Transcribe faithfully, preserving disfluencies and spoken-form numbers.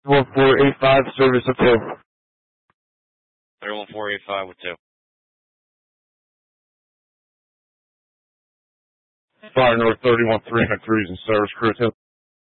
one four eight five, service of two. three one four eight five with two. Fire North thirty-one three hundred three is in service, crew two.